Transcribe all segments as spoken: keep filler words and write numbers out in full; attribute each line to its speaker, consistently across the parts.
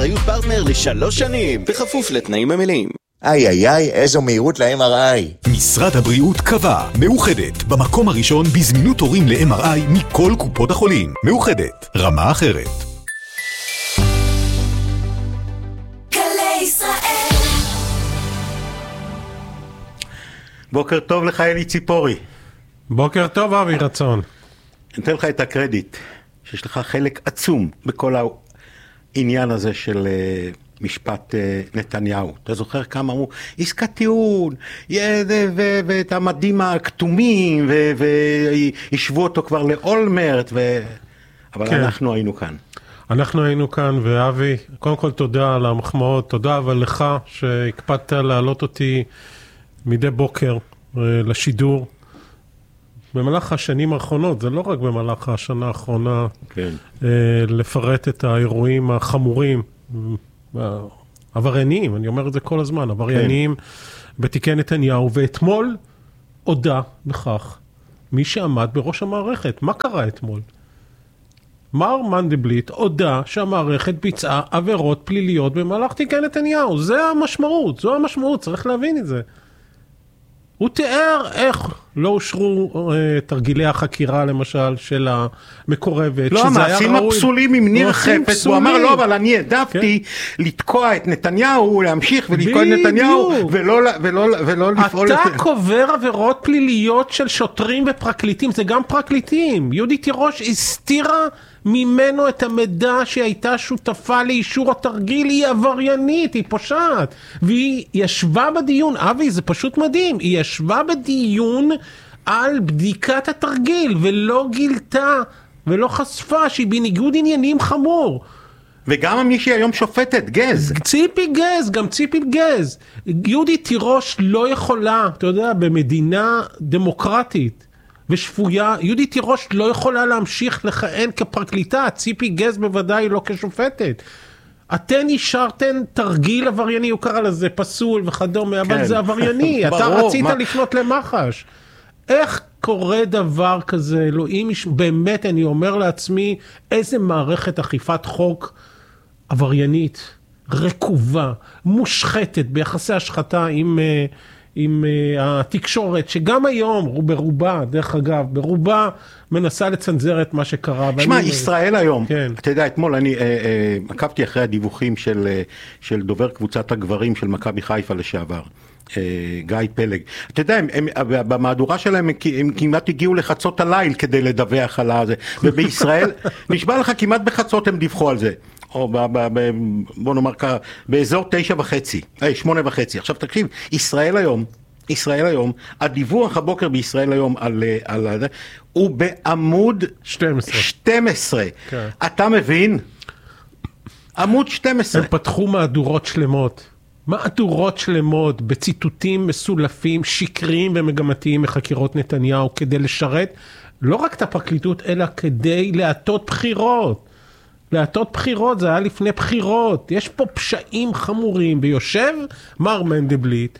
Speaker 1: באחריות פרטנר לשלוש שנים, בכפוף לתנאים המלאים.
Speaker 2: איי איי איי, איזו מהירות ל-אם אר איי.
Speaker 3: משרד הבריאות קבע, מאוחדת, במקום הראשון בזמינות תורים ל-אם אר איי מכל קופות החולים. מאוחדת, רמה אחרת.
Speaker 4: בוקר טוב לך אלי ציפורי.
Speaker 5: בוקר טוב אבי רצון.
Speaker 4: אני אתן לך את הקרדיט, שיש לך חלק עצום בכל העניין הזה של משפט נתניהו. אתה זוכר כמה אמרו, עסקת טיעון, ואת המדים הכתומים, וישבו אותו כבר לאולמרט, אבל אנחנו היינו כאן.
Speaker 5: אנחנו היינו כאן, ואבי, קודם כל תודה על המחמאות, תודה אבל לך שהקפדת להעלות אותי מדי בוקר לשידור. במהלך השנים האחרונות, זה לא רק במהלך השנה האחרונה,
Speaker 4: כן.
Speaker 5: לפרט את האירועים החמורים, עבריינים, אני אומר את זה כל הזמן, עבריינים כן. בתיקי נתניהו, ואתמול הודע בכך מי שעמד בראש המערכת. מה קרה אתמול? מר מנדלבליט הודע שהמערכת ביצעה עבירות פליליות במהלך תיקי נתניהו. זה המשמעות, זו המשמעות, צריך להבין את זה. הוא תיאר איך לא אושרו אה, תרגילי החקירה למשל של המקורבת.
Speaker 4: לא, המעשים הפסולים עם ניר חפץ, הוא אמר לא, אבל אני העדפתי כן? לתקוע את נתניהו, להמשיך ולתקוע את נתניהו, ולא, ולא, ולא לפעול...
Speaker 5: אתה
Speaker 4: את...
Speaker 5: קובר עבירות פליליות של שוטרים ופרקליטים, זה גם פרקליטים. יהודית תירוש הסתירה ממנו את המידע שהייתה שותפה לאישור התרגיל, היא עבריינית, היא פושעת, והיא ישבה בדיון, אבי זה פשוט מדהים, היא ישבה בדיון על בדיקת התרגיל, ולא גילתה, ולא חשפה שהיא בניגוד עניינים חמור.
Speaker 4: וגם מי שהיום שופטת, גז.
Speaker 5: ציפי גז, גם ציפי גז. יהודית תירוש לא יכולה, אתה יודע, במדינה דמוקרטית, ושפויה, יהודית תירוש לא יכולה להמשיך לכהן כפרקליטה, ציפי גז בוודאי לא כשופטת. אתן אישרתן תרגיל עברייני, הוא קרא לזה פסול וכדומה, אבל כן. זה עברייני, אתה רצית מה... לפנות למח"ש. איך קורה דבר כזה, אלוהים, באמת אני אומר לעצמי, איזה מערכת אכיפת חוק עבריינית, רקובה, מושחתת, ביחסי השחתה עם... עם uh, התקשורת, שגם היום, הוא ברובה, דרך אגב, ברובה מנסה לצנזר את מה שקרה.
Speaker 4: שמע, ישראל היום, כן. אתה יודע, אתמול אני uh, uh, עקבתי אחרי הדיווחים של, uh, של דובר קבוצת הגברים של מכבי חיפה לשעבר, uh, גיא פלג. אתה יודע, הם, הם, במהדורה שלהם הם, הם כמעט הגיעו לחצות הליל כדי לדווח על זה, ובישראל, נשמע לך כמעט בחצות הם דיווחו על זה. או ב, ב, ב, בוא נאמר ככה, באזור תשע וחצי, אי, שמונה וחצי. עכשיו תקשיב, ישראל היום, ישראל היום, הדיווח הבוקר בישראל היום על, על, על הוא בעמוד
Speaker 5: שתים עשרה.
Speaker 4: שתים עשרה. כן. אתה מבין? עמוד שתים עשרה.
Speaker 5: הם פתחו מהדורות שלמות. מהדורות שלמות בציטוטים מסולפים, שקריים ומגמתיים מחקירות נתניהו, כדי לשרת לא רק את הפרקליטות, אלא כדי להטות בחירות. להטות בחירות, זה היה לפני בחירות. יש פה פשעים חמורים, ויושב מר מנדלבליט,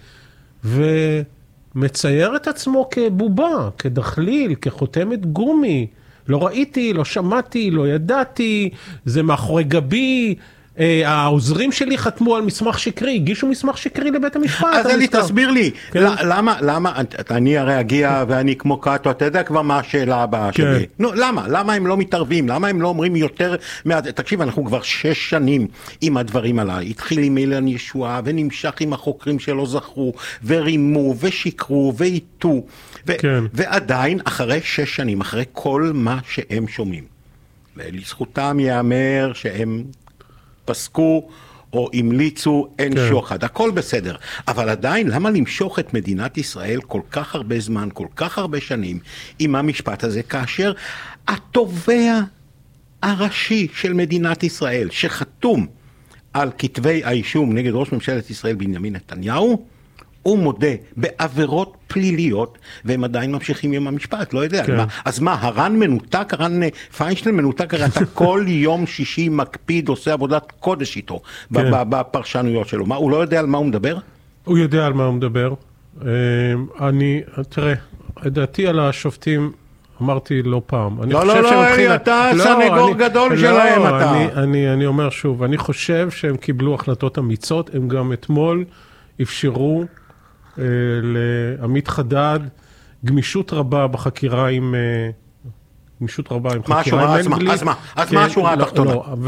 Speaker 5: ומצייר את עצמו כבובה, כדחליל, כחותמת גומי. לא ראיתי, לא שמעתי, לא ידעתי, זה מאחורי גבי, העוזרים שלי חתמו על מסמך שקרי, הגישו מסמך שקרי לבית המשפט.
Speaker 4: אז אני תסביר לי, למה, למה, אני הרי אגיע ואני כמו קאטו, אתה יודע כבר מה השאלה הבאה שלי. נו, למה? למה הם לא מתערבים? למה הם לא אומרים יותר, תקשיב, אנחנו כבר שש שנים עם הדברים עליי, התחיל עם אילן ישועה ונמשך עם החוקרים שלא זכרו, ורימו ושיקרו ואיתו, ועדיין אחרי שש שנים, אחרי כל מה שהם שומעים, ולזכותם יאמר שהם פסקו או המליצו, אין כן. שוחד, הכל בסדר. אבל עדיין, למה למשוך את מדינת ישראל כל כך הרבה זמן, כל כך הרבה שנים, עם המשפט הזה, כאשר התובע הראשי של מדינת ישראל, שחתום על כתבי האישום נגד ראש ממשלת ישראל בנימין נתניהו, הוא מודה בעבירות פליליות, והם עדיין ממשיכים עם המשפט, לא יודע. כן. מה, אז מה, הרן מנותק, הרן פיינשטיין מנותק, הרי אתה כל יום שישי מקפיד, עושה עבודת קודש איתו, כן. בפרשנויות שלו. מה, הוא לא יודע על מה הוא מדבר?
Speaker 5: הוא יודע על מה הוא מדבר. אני, תראה, לדעתי על השופטים, אמרתי לא פעם.
Speaker 4: לא, לא, לא, אלי, אתה סנגור גדול שלהם, אתה.
Speaker 5: אני, אני, אני אומר שוב, אני חושב שהם קיבלו החלטות אמיצות, הם גם אתמול אפשרו אה, לעמית חדד גמישות רבה בחקירה עם... אה, גמישות רבה עם חקירה עם מנדלבליט.
Speaker 4: אז מה? אז מה השורה התחתונה?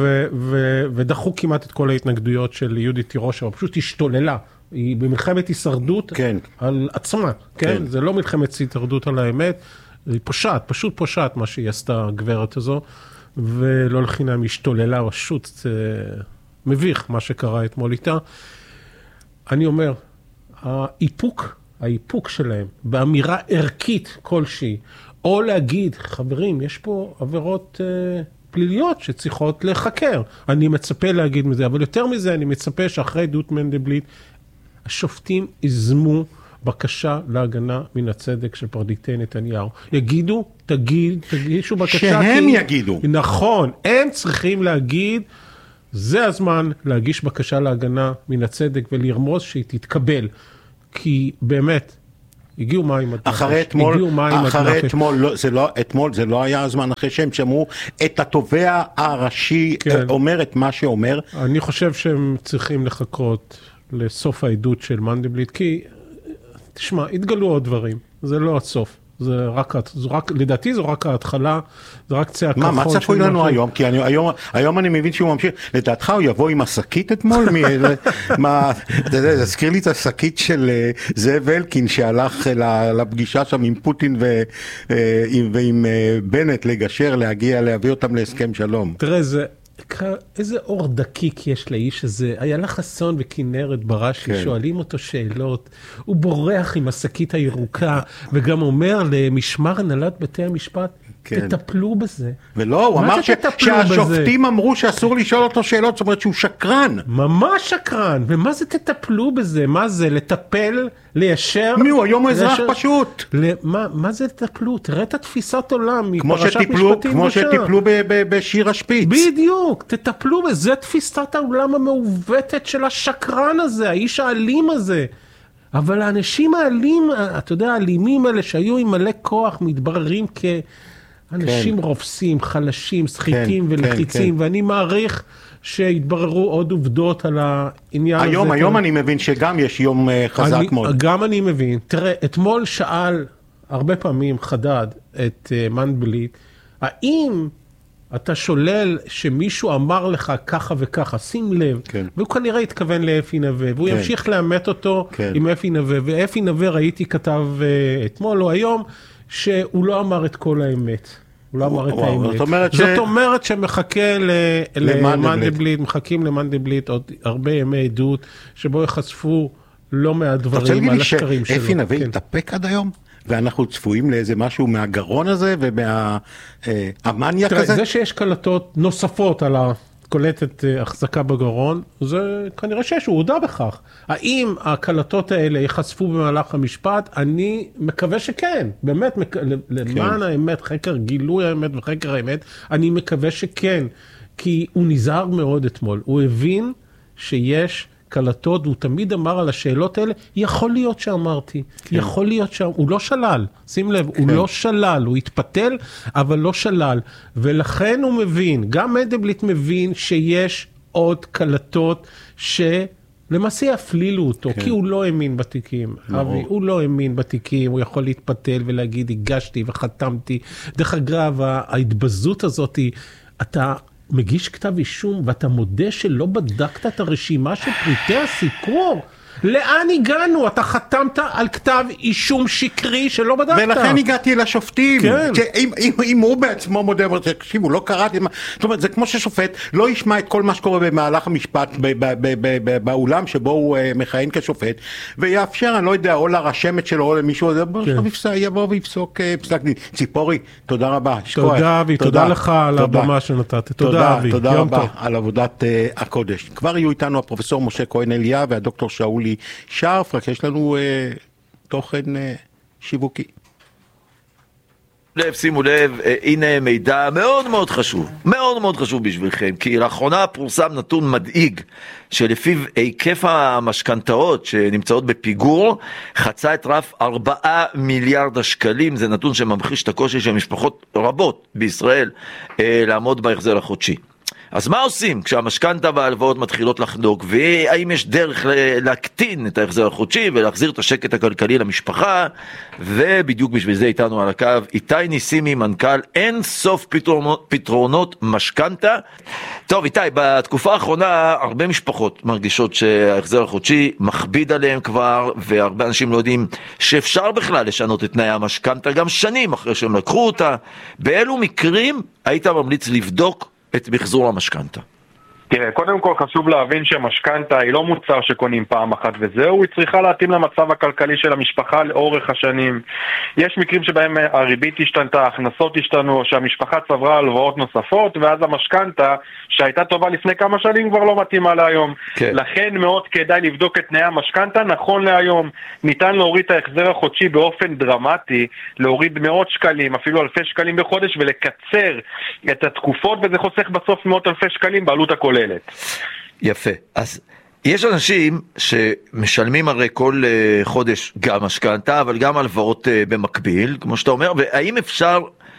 Speaker 5: ודחו כמעט את כל ההתנגדויות של יהודית תירוש, אבל פשוט השתוללה. היא במלחמת הישרדות על עצמה, כן? זה לא מלחמת הישרדות על האמת, היא פושעת, פשוט פושעת מה שהיא עשתה הגברת הזו, ולא לחינם השתוללה, פשוט מביך מה שקרה אתמול איתה. אני אומר, האיפוק, האיפוק שלהם, באמירה ערכית כלשהי, או להגיד, חברים, יש פה עבירות אה, פליליות שצריכות לחקר. אני מצפה להגיד מזה, אבל יותר מזה, אני מצפה שאחרי עדות מנדלבליט, השופטים יזמו בקשה להגנה מן הצדק של פרקליטי נתניהו. יגידו, תגיד, תגישו בקשה.
Speaker 4: שהם
Speaker 5: כי...
Speaker 4: יגידו.
Speaker 5: נכון, הם צריכים להגיד, זה הזמן להגיש בקשה להגנה מן הצדק ולרמוז שהיא תתקבל. כי באמת, הגיעו מים עד נפש.
Speaker 4: אחרי אתמול, אחרי אתמול, לא, זה לא, אתמול זה לא היה הזמן, אחרי שהם שמעו את התובע הראשי כן. אומר את מה שאומר.
Speaker 5: אני חושב שהם צריכים לחכות לסוף העדות של מנדלבליט, כי, תשמע, התגלו עוד דברים, זה לא הסוף. זה רק, זה רק, לדעתי זו רק ההתחלה, זה רק קצה הכחול.
Speaker 4: מה, מה צפוי לנו היום? כי אני, היום, היום אני מבין שהוא ממשיך, לדעתך הוא יבוא עם השקית אתמול? מה, אתה יודע, תזכיר לי את השקית של זאב אלקין שהלך לפגישה שם עם פוטין ועם בנט לגשר, להגיע, להביא אותם להסכם שלום.
Speaker 5: תראה, זה... איזה אור דקיק יש לאיש הזה, איילה חסון וכנרת בראשי, כן. שואלים אותו שאלות, הוא בורח עם השקית הירוקה, וגם אומר למשמר הנהלת בתי המשפט, כן. תטפלו בזה.
Speaker 4: ולא, הוא אמר ש... שהשופטים בזה? אמרו שאסור לשאול אותו שאלות, זאת אומרת שהוא שקרן.
Speaker 5: ממש שקרן, ומה זה תטפלו בזה? מה זה, לטפל, ליישר?
Speaker 4: מי הוא, היום הוא אזרח פשוט.
Speaker 5: למה, מה זה לטפלו? תראה את התפיסת עולם
Speaker 4: מפרשת משפטים. כמו שטיפלו ב- ב- בשיר השפיץ.
Speaker 5: בדיוק, תטפלו בזה, זה תפיסת העולם המעוותת של השקרן הזה, האיש האלים הזה. אבל האנשים האלים, אתה יודע, האלימים האלה שהיו עם מלא כוח, מתבררים כ... אנשים כן. רופסים, חלשים, שחיקים כן, ולחיצים, כן, כן. ואני מעריך שהתבררו עוד עובדות על העניין
Speaker 4: היום,
Speaker 5: הזה.
Speaker 4: היום כן. אני מבין שגם יש יום חזק
Speaker 5: אני,
Speaker 4: מאוד.
Speaker 5: גם אני מבין. תראה, אתמול שאל הרבה פעמים חדד את uh, מנדלבליט, האם אתה שולל שמישהו אמר לך ככה וככה, שים לב, כן. והוא כנראה התכוון לאפי נווה, והוא כן. ימשיך לאמת אותו כן. עם אפי נווה, ואפי נווה ראיתי כתב uh, אתמול או היום, שהוא לא אמר את כל האמת. הוא לא אמר את האמת. זאת אומרת, ש... זאת אומרת שמחכה ל... למנדלבליט, מחכים למנדלבליט עוד הרבה ימי עדות, שבו יחשפו לא מעט דברים על השקרים שלו.
Speaker 4: אפי נווה יתאפק עד היום? ואנחנו צפויים לאיזה משהו מהגרון הזה ומהמניאק הזה?
Speaker 5: תראה, זה שיש קלטות נוספות על ה... קולטת החזקה בגרון, זה כנראה שיש, הוא הודע בכך. האם הקלטות האלה יחשפו במהלך המשפט? אני מקווה שכן, באמת, למען האמת, חקר גילוי האמת וחקר האמת, אני מקווה שכן, כי הוא נזהר מאוד אתמול, הוא הבין שיש קלטות, והוא תמיד אמר על השאלות האלה, יכול להיות שאמרתי, כן. יכול להיות שם, הוא לא שלל, שים לב, כן. הוא לא שלל, הוא התפתל, אבל לא שלל, ולכן הוא מבין, גם מנדלבליט מבין שיש עוד קלטות שלמעשה יפלילו אותו, כן. כי הוא לא האמין בתיקים, לא. אבי, הוא לא האמין בתיקים, הוא יכול להתפתל ולהגיד, הגשתי וחתמתי, דרך אגב, ההתבזות הזאת, אתה... מגיש כתב אישום, ואתה מודה שלא בדקת את הרשימה של פריטי הסיקור. לאן הגענו? אתה חתמת על כתב אישום שקרי שלא בדקת.
Speaker 4: ולכן הגעתי לשופטים. כן. אם, אם, אם הוא בעצמו מודה, תקשיבו, לא קראתי, זאת אומרת, זה כמו ששופט לא ישמע את כל מה שקורה במהלך המשפט, ב, ב, ב, ב, ב, באולם שבו הוא uh, מכהן כשופט, ויאפשר, אני לא יודע, או לרשמת שלו, או למישהו, כן. יבוא ויפסוק uh, פסק דין. ציפורי, תודה רבה.
Speaker 5: תודה, אבי, תודה, תודה לך על תודה. הבמה שנתת. תודה, תודה אבי.
Speaker 4: תודה רבה טוב. על עבודת uh, הקודש. כבר יהיו איתנו הפרופסור משה כהן אליה והדוקטור שאול שרף, רק יש לנו uh, תוכן uh, שיווקי.
Speaker 6: לב, שימו לב, הנה מידע מאוד מאוד חשוב, מאוד מאוד חשוב בשבילכם, כי לאחרונה פורסם נתון מדאיג, שלפיו היקף המשכנתאות שנמצאות בפיגור, חצה את רף ארבעה מיליארד השקלים, זה נתון שממחיש את הקושי של משפחות רבות בישראל לעמוד בהחזר החודשי. אז מה עושים כשהמשכנתא וההלוואות מתחילות לחנוק, והאם יש דרך להקטין את ההחזר החודשי ולהחזיר את השקט הכלכלי למשפחה? ובדיוק בשביל זה איתנו על הקו איתי ניסימי, מנכ"ל אין סוף פתרונות, פתרונות משכנתא. טוב איתי, בתקופה האחרונה הרבה משפחות מרגישות שההחזר החודשי מכביד עליהם כבר, והרבה אנשים לא יודעים שאפשר בכלל לשנות את תנאי המשכנתא גם שנים אחרי שהם לקחו אותה. באילו מקרים היית ממליץ לבדוק את מחזור המשכנתא?
Speaker 7: תראה, קודם כל חשוב להבין שמשכנתא היא לא מוצר שקונים פעם אחת וזהו, היא צריכה להתאים למצב הכלכלי של המשפחה לאורך השנים. יש מקרים שבהם הריבית השתנתה, ההכנסות השתנו, או שהמשפחה צברה הלוואות נוספות, ואז המשכנתא שהייתה טובה לפני כמה שנים כבר לא מתאימה להיום. כן. לכן מאוד כדאי לבדוק את תנאי המשכנתא. נכון להיום ניתן להוריד את ההחזר החודשי באופן דרמטי, להוריד מאות שקלים, אפילו אלפי שקלים בחודש, ולקצר את התקופות, וזה חוסך בסוף מאות אלפי שקלים בעלות הכוללת.
Speaker 6: יפה. אז יש אנשים שמשלמים הרי כל חודש גם משכנתא, אבל גם הלוואות במקביל, כמו שאתה אומר, והאם אפשר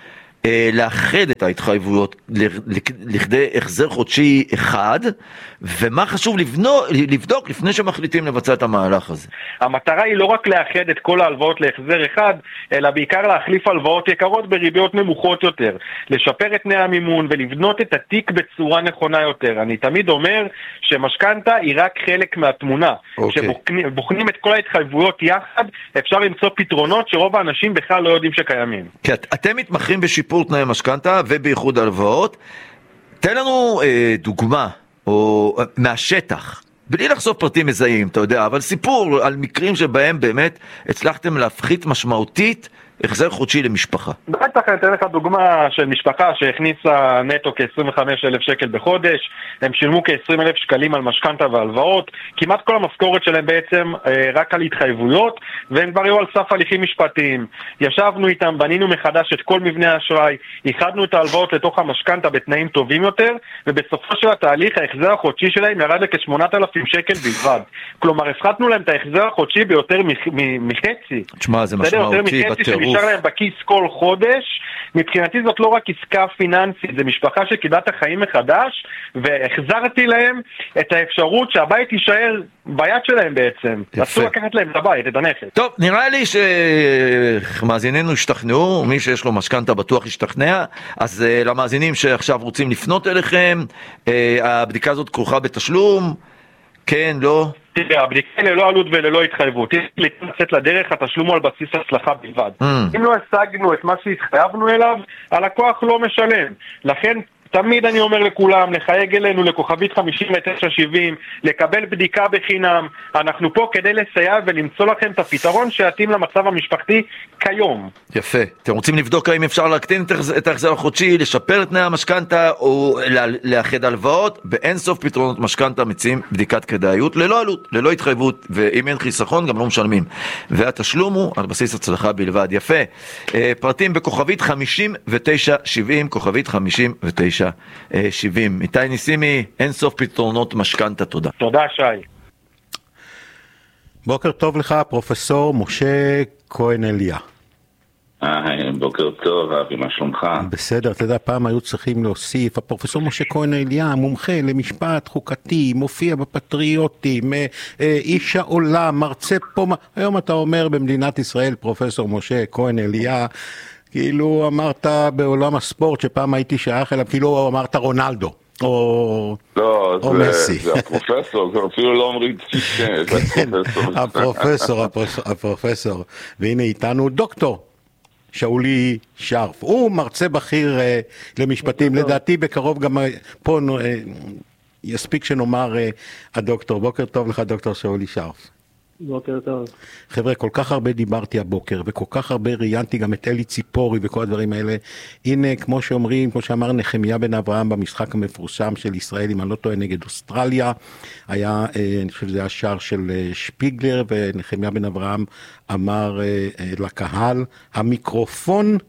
Speaker 6: לאחד את ההתחייבויות לכדי החזר חודשי אחד, ומה חשוב לבדוק, לבדוק לפני שמחליטים לבצע את המהלך הזה?
Speaker 7: המטרה היא לא רק לאחד את כל ההלוואות להחזר אחד, אלא בעיקר להחליף הלוואות יקרות בריביות נמוכות יותר, לשפר את תנאי המימון ולבנות את התיק בצורה נכונה יותר. אני תמיד אומר שמשכנתא היא רק חלק מהתמונה. כשבוחנים את כל ההתחייבויות יחד, אפשר למצוא פתרונות שרוב האנשים בכלל לא יודעים שקיימים.
Speaker 6: כי אתם מתמחים בשיפור תנאי משכנתא ובייחוד הלוואות. תן לנו אה, דוגמה או מהשטח, בלי לחשוף פרטים מזהים, אתה יודע, אבל סיפור על מקרים שבהם באמת הצלחתם להפחית משמעותית החזר חודשי למשפחה.
Speaker 7: בטח, אני אתן לך דוגמה של משפחה שהכניסה נטו כ-עשרים וחמישה אלף שקל בחודש, הם שילמו כ-עשרים אלף שקלים על משכנתא והלוואות, כמעט כל המשכורת שלהם בעצם אה, רק על התחייבויות, והם כבר היו על סף הליכים משפטיים. ישבנו איתם, בנינו מחדש את כל מבנה האשראי, איחדנו את ההלוואות לתוך המשכנתא בתנאים טובים יותר, ובסופו של התהליך ההחזר החודשי שלהם ירד לכ-שמונת אלפים שקל בלבד. כלומר, הפחתנו להם את ההחזר החודשי ביותר מחצי.
Speaker 6: תשמע, זה משמעותי בטירוף.
Speaker 7: נשאר להם בכיס כל חודש. מבחינתי זאת לא רק עסקה פיננסית, זה משפחה שקיבלה את החיים מחדש, והחזרתי להם את האפשרות שהבית יישאר ביד שלהם בעצם. אסור לקחת להם את הבית, את הנכס.
Speaker 6: טוב, נראה לי שמאזיננו השתכנעו, מי שיש לו משכנתא בטוח השתכנע, אז למאזינים שעכשיו רוצים לפנות אליכם, הבדיקה הזאת כרוכה בתשלום, כן, לא?
Speaker 7: תראה, הבדיקה ללא עלות וללא התחייבות. לצאת לדרך, התשלום על בסיס הצלחה בלבד. אם לא השגנו את מה שהתחייבנו אליו, הלקוח לא משלם. לכן, תמיד אני אומר לכולם, לחייג אלינו לכוכבית חמישים ותשע שבעים, לקבל בדיקה בחינם. אנחנו פה כדי לסייע ולמצוא לכם את הפתרון שיתאים למצב המשפחתי כיום.
Speaker 6: יפה. אתם רוצים לבדוק האם אפשר להקטין את ההחזר החודשי, לשפר את תנאי המשכנתא או לאחד הלוואות? באין סוף פתרונות משכנתא מציעים בדיקת כדאיות ללא עלות, ללא התחייבות, ואם אין חיסכון גם לא משלמים. והתשלום הוא על בסיס הצלחה בלבד. יפה. פרטים בכוכבית חמישים ותשע שבעים, כוכבית חמישים ותשע שבעים. איתי ניסימי, אין סוף פתרונות משכנתא, תודה.
Speaker 7: תודה שי.
Speaker 4: בוקר טוב לך, פרופסור משה כהן אליה.
Speaker 8: בוקר טוב, אבי, מה שלומך?
Speaker 4: בסדר, אתה יודע, פעם היו צריכים להוסיף, הפרופסור משה כהן אליה, מומחה למשפט חוקתי, מופיע בפטריוטים, איש העולם, מרצה פה, היום אתה אומר במדינת ישראל, פרופסור משה כהן אליה, כאילו אמרת בעולם הספורט שפעם הייתי שייך אליו, כאילו אמרת רונלדו, או,
Speaker 8: לא,
Speaker 4: או
Speaker 8: זה,
Speaker 4: מסי.
Speaker 8: זה הפרופסור, זה אפילו לא אומרים כן, זה הפרופסור.
Speaker 4: הפרופסור, הפרופסור, והנה איתנו דוקטור שאולי שרף, הוא מרצה בכיר uh, למשפטים, לדעתי בקרוב גם פה uh, יספיק שנאמר uh, הדוקטור. בוקר טוב לך דוקטור שאולי שרף.
Speaker 9: בוקר טוב.
Speaker 4: חבר'ה, כל כך הרבה דיברתי הבוקר, וכל כך הרבה ראיינתי גם את אלי ציפורי וכל הדברים האלה. הנה, כמו שאומרים, כמו שאמר נחמיה בן אברהם במשחק המפורסם של ישראל, אם אני לא טועה, נגד אוסטרליה, היה, אני חושב שזה היה שער של שפיגלר, ונחמיה בן אברהם אמר לקהל, המיקרופון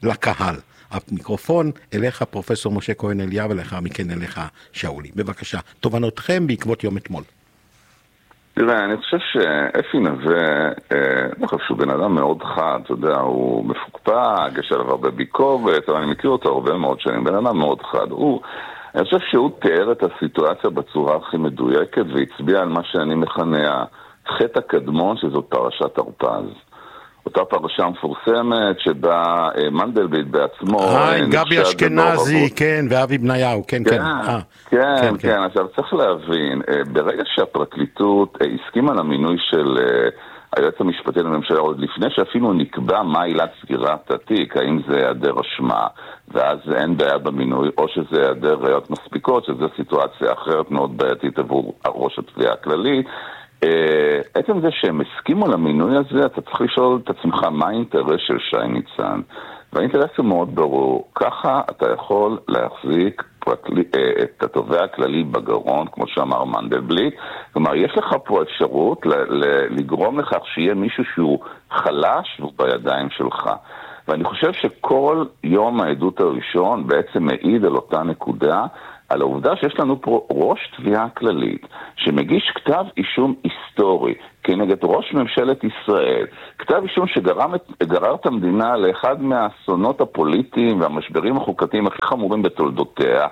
Speaker 4: לקהל. המיקרופון אליך פרופסור משה כהן אליהו ולאחר מכן אליך שאולי. בבקשה, תובנותכם בעקבות יום אתמול.
Speaker 8: תראה, אני חושב שאפי נווה, אני חושב שהוא בן אדם מאוד חד, אתה יודע, הוא מפוקפק, יש עליו הרבה ביקורת, אבל אני מכיר אותו הרבה מאוד שנים, בן אדם מאוד חד. הוא, אני חושב שהוא תיאר את הסיטואציה בצורה הכי מדויקת, והצביע על מה שאני מכנה החטא הקדמון, שזאת פרשת הרפז. אותה פרשה מפורסמת שבה מנדלבליט בעצמו...
Speaker 4: אה, גבי אשכנזי, כן, ואבי בניהו, כן, כן.
Speaker 8: כן, כן, עכשיו צריך להבין, ברגע שהפרקליטות הסכימה למינוי של היועץ המשפטי לממשלה, עוד לפני שאפילו נקבע מה עילת סגירת התיק, האם זה היעדר אשמה, ואז אין בעיה במינוי, או שזה היעדר ראיות מספיקות, שזו סיטואציה אחרת מאוד בעייתית עבור ראש התביעה הכללית, עצם זה שהם הסכימו למינוי הזה, אתה צריך לשאול את עצמך מה האינטרס של שי ניצן. והאינטרס הוא מאוד ברור. ככה אתה יכול להחזיק פרקלי, את התובע הכללי בגרון, כמו שאמר מנדלבליט. כלומר, יש לך פה אפשרות ל- ל- לגרום לכך שיהיה מישהו שהוא חלש והוא בידיים שלך. ואני חושב שכל יום העדות הראשון בעצם מעיד על אותה נקודה, על העובדה שיש לנו פה ראש תביעה כללית שמגיש כתב אישום היסטורי כנגד ראש ממשלת ישראל, כתב אישום שגרם את, גרר את המדינה לאחד מהאסונות הפוליטיים והמשברים החוקתיים הכי חמורים בתולדותיה,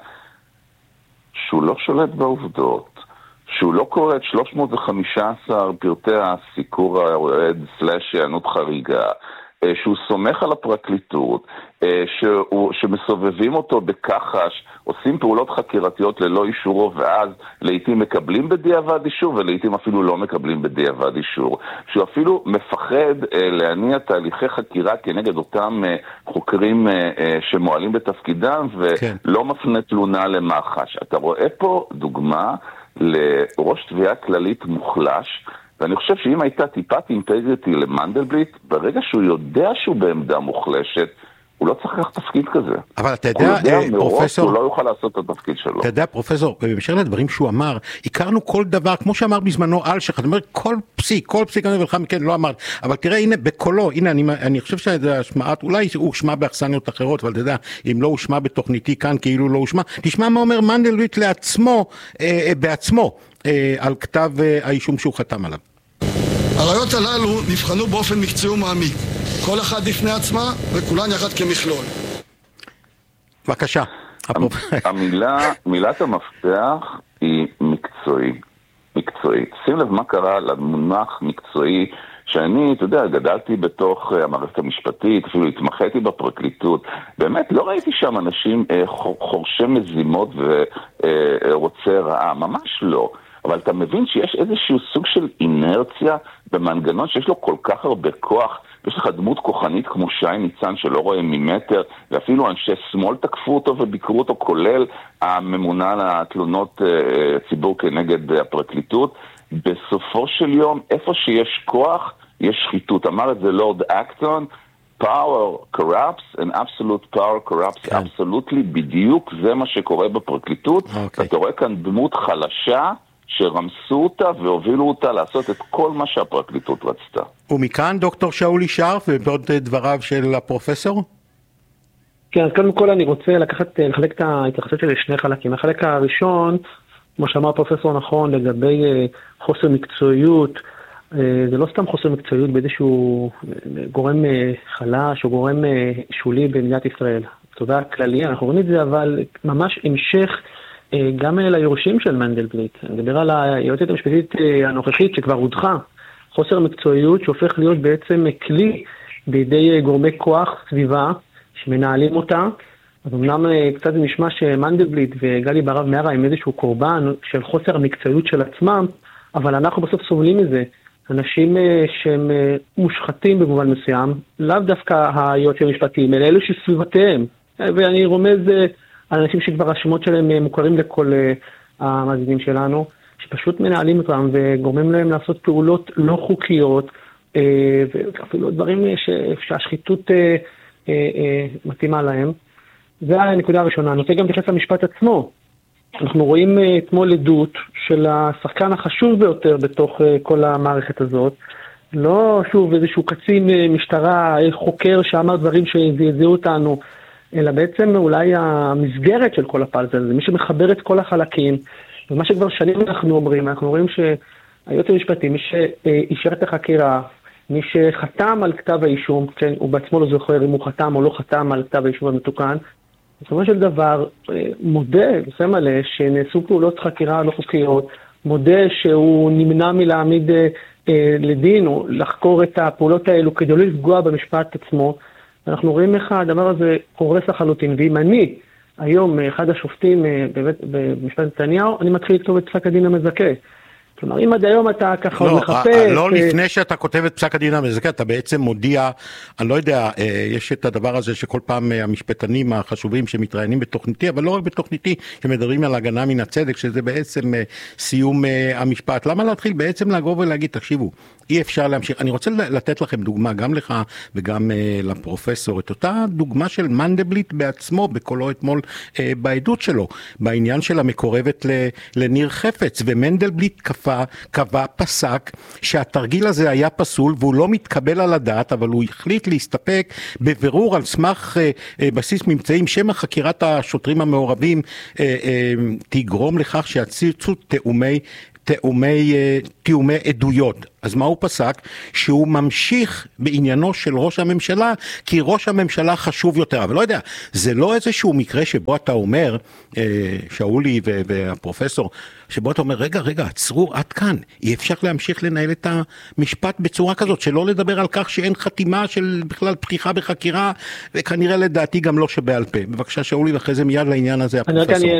Speaker 8: שהוא לא שולט בעובדות, שהוא לא קורא את שלוש מאות וחמישה עשר פרטי הסיקור הרועד סלש הענות חריגה, שהוא סומך על הפרקליטות, שהוא, שמסובבים אותו בכחש, עושים פעולות חקירתיות ללא אישורו, ואז לעתים מקבלים בדיעבד אישור, ולעתים אפילו לא מקבלים בדיעבד אישור. שהוא אפילו מפחד להניע תהליכי חקירה כנגד אותם חוקרים שמועלים בתפקידם, ולא מפנה תלונה למח"ש. אתה רואה פה דוגמה לראש תביעה כללית מוחלש, ואני חושב שאם הייתה טיפת אינטגריטי למנדלבליט, ברגע שהוא יודע שהוא בעמדה מוחלשת, הוא לא צריך לקחת תפקיד כזה.
Speaker 4: אבל אתה יודע, פרופסור...
Speaker 8: הוא לא יוכל לעשות את התפקיד שלו.
Speaker 4: אתה יודע, פרופסור, במשך לדברים שהוא אמר, הכרנו כל דבר, כמו שאמר בזמנו אלשך, זאת אומרת, כל פסיק, כל פסיק, אני ולך מכן לא אמר, אבל תראה, הנה, בקולו, הנה, אני, אני חושב שזה השמעת, אולי הוא הושמע באכסניות אחרות, אבל אתה יודע, אם לא הושמע בתוכניתי כאן, כאילו לא הושמע, תשמע מה אומר מנדלבליט לעצמו, אה, בעצמו, אה, על כתב אה, האישום שהוא חתם עליו.
Speaker 9: הראיות הללו נבחנו באופן מקצועי ומעמיק, כל אחד לפני עצמה וכולן יחד כמכלול.
Speaker 4: בבקשה.
Speaker 8: המילה, מילת המפתח היא מקצועי, מקצועית. שים לב מה קרה למונח מקצועי, שאני, אתה יודע, גדלתי בתוך המערכת המשפטית, אפילו התמחיתי בפרקליטות, באמת לא ראיתי שם אנשים חורשי מזימות ורוצי רעה, ממש לא. אבל אתה מבין שיש איזשהו סוג של אינרציה במנגנון שיש לו כל כך הרבה כוח, ויש לך דמות כוחנית כמו שי ניצן שלא רואה ממטר, ואפילו אנשי שמאל תקפו אותו וביקרו אותו, כולל הממונה לתלונות ציבור כנגד הפרקליטות. בסופו של יום, איפה שיש כוח, יש שחיתות. אמר את זה לורד אקטון, power corrupts and absolute power corrupts כן. absolutely, בדיוק זה מה שקורה בפרקליטות. Okay. אתה רואה כאן דמות חלשה, שרמסו אותה והובילו אותה לעשות את כל מה שהפרקליטות רצתה.
Speaker 4: ומכאן דוקטור שאולי שרף ובעוד דבריו של הפרופסור?
Speaker 10: כן, אז קודם כל אני רוצה לקחת, לחלק את ההתייחסות שלי לשני חלקים. החלק הראשון, כמו שאמר פרופסור נכון, לגבי חוסר מקצועיות, זה לא סתם חוסר מקצועיות באיזשהו גורם חלש או גורם שולי במדינת ישראל. תודה כללי, אנחנו רואים את זה, אבל ממש המשך גם ליורשים של מנדלבליט. אני מדבר על היועצת המשפטית הנוכחית שכבר הודחה. חוסר מקצועיות שהופך להיות בעצם כלי בידי גורמי כוח סביבה שמנהלים אותה. אז אמנם קצת נשמע שמנדלבליט וגלי ברב מיארה הם איזשהו קורבן של חוסר המקצועיות של עצמם, אבל אנחנו בסוף סובלים מזה. אנשים שהם מושחתים במובן מסוים, לאו דווקא היועצים המשפטיים, אלא אלו שסביבתיהם. ואני רומז על אנשים שכבר השמות שלהם מוכרים לכל המאזינים שלנו, שפשוט מנהלים אותם וגורמים להם לעשות פעולות לא חוקיות, ואפילו דברים שהשחיתות מתאימה להם. זה הנקודה הראשונה. אני רוצה גם להתייחס למשפט עצמו. אנחנו רואים אתמול עדות של השחקן החשוב ביותר בתוך כל המערכת הזאת, לא שוב איזשהו קצין משטרה, חוקר שאמר דברים שזעזעו אותנו, אלא בעצם אולי המסגרת של כל הפלטה הזה, מי שמחבר את כל החלקים, ומה שכבר שנים אנחנו אומרים, אנחנו אומרים שהיועץ המשפטי, מי שאישר את החקירה, מי שחתם על כתב האישום, כן, הוא בעצמו לא זוכר אם הוא חתם או לא חתם על כתב האישום המתוקן, בסופו של דבר מודה, בפה מלא, שנעשו פעולות חקירה לא חוקיות, מודה שהוא נמנע מלהעמיד אה, לדין או לחקור את הפעולות האלו כדי לא לפגוע במשפט עצמו. אנחנו רואים איך הדבר הזה קורס לחלוטין, ואם אני היום אחד השופטים אה, בבית, במשפט נתניהו, אני מתחיל לכתוב את פסק הדין המזכה. כלומר, אם עד היום אתה ככה
Speaker 4: לא,
Speaker 10: מחפש...
Speaker 4: לא לפני שאתה כותב את פסק הדין המזכה, אתה בעצם מודיע, אני לא יודע, יש את הדבר הזה שכל פעם המשפטנים החשובים שמתראיינים בתוכניתי, אבל לא רק בתוכניתי, שמדברים על הגנה מן הצדק, שזה בעצם סיום המשפט. למה להתחיל בעצם לגור ולהגיד, תקשיבו, אי אפשר להמשיך. אני רוצה לתת לכם דוגמה, גם לך וגם לפרופסור, את אותה דוגמה של מנדלבליט בעצמו, בקולו אתמול בעדות שלו, בעניין של המקורבת לניר חפץ, ומנדלבליט קפה, קבע, פסק, שהתרגיל הזה היה פסול, והוא לא מתקבל על הדעת, אבל הוא החליט להסתפק בבירור על סמך אה, אה, בסיס ממצאים, שמא חקירת השוטרים המעורבים אה, אה, תגרום לכך שיציצו תאומי תאומי, תאומי עדויות. אז מה הוא פסק? שהוא ממשיך בעניינו של ראש הממשלה, כי ראש הממשלה חשוב יותר. אבל לא יודע, זה לא איזשהו מקרה שבו אתה אומר, שאולי והפרופסור, שבו אתה אומר, רגע, רגע, עצרו עד כאן. אי אפשר להמשיך לנהל את המשפט בצורה כזאת, שלא לדבר על כך שאין חתימה של בכלל פתיחה בחקירה, וכנראה לדעתי גם לא שבעל פה. בבקשה שאולי, ואחרי זה מיד לעניין הזה הפרופסור.